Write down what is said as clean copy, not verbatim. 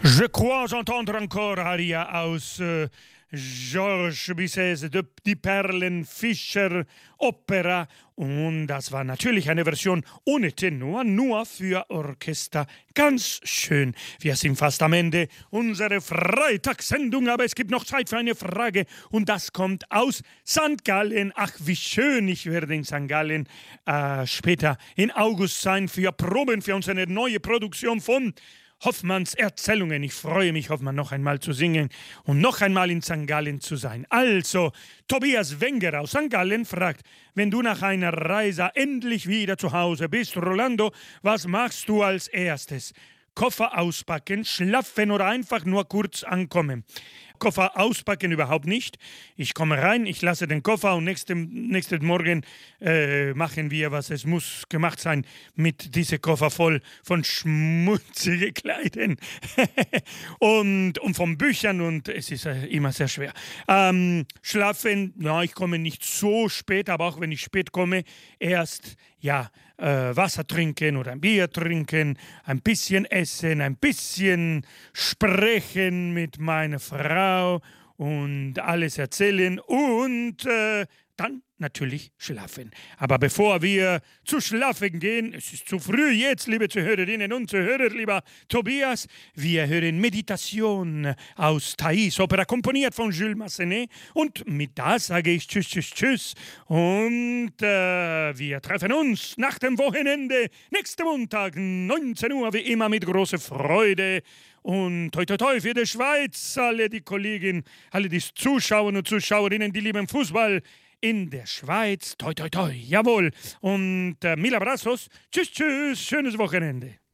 Je crois entendre encore Aria aus Georges Bizet, die Perlenfischer Opera. Und das war natürlich eine Version ohne Tenor, nur für Orchester. Ganz schön. Wir sind fast am Ende unserer Freitagssendung, aber es gibt noch Zeit für eine Frage. Und das kommt aus St. Gallen. Ach, wie schön, ich werde in St. Gallen später in August sein für Proben für unsere neue Produktion von Hoffmanns Erzählungen. Ich freue mich, Hoffmann noch einmal zu singen und noch einmal in St. Gallen zu sein. Also, Tobias Wenger aus St. Gallen fragt, wenn du nach einer Reise endlich wieder zu Hause bist, Rolando, was machst du als erstes? Koffer auspacken, schlafen oder einfach nur kurz ankommen? Koffer auspacken überhaupt nicht. Ich komme rein, ich lasse den Koffer und nächsten Morgen machen wir, was es muss gemacht sein, mit diesem Koffer voll von schmutzigen Kleidern und von Büchern und es ist immer sehr schwer. Schlafen, ja, ich komme nicht so spät, aber auch wenn ich spät komme, erst, ja, Wasser trinken oder ein Bier trinken, ein bisschen essen, ein bisschen sprechen mit meiner Frau und alles erzählen und dann natürlich schlafen. Aber bevor wir zu schlafen gehen, es ist zu früh jetzt, liebe Zuhörerinnen und Zuhörer, lieber Tobias, wir hören Meditation aus Thais, Opera komponiert von Jules Massenet und mit das sage ich Tschüss, Tschüss, Tschüss und wir treffen uns nach dem Wochenende, nächsten Montag, 19 Uhr, wie immer mit großer Freude. Und toi toi toi für die Schweiz, alle die Kollegen, alle die Zuschauer und Zuschauerinnen, die lieben Fußball in der Schweiz. Toi toi toi, jawohl. Und mil abrazos. Tschüss, tschüss, schönes Wochenende.